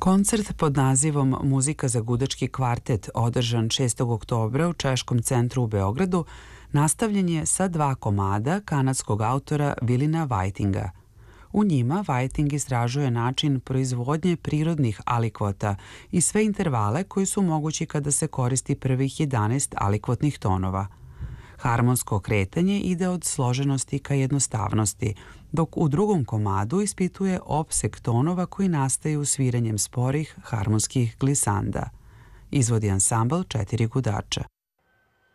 Koncert pod nazivom Muzika za gudački kvartet, održan 6. oktobra u Češkom centru u Beogradu, nastavljen je sa 2 komada kanadskog autora Willina Whitinga. U njima Whiting istražuje način proizvodnje prirodnih alikvota i sve intervale koji su mogući kada se koristi prvih 11 alikvotnih tonova. Harmonsko kretanje ide od složenosti ka jednostavnosti, dok u drugom komadu ispituje opseg tonova koji nastaju sviranjem sporih harmonskih glisanda. Izvodi ansambl 4 gudača.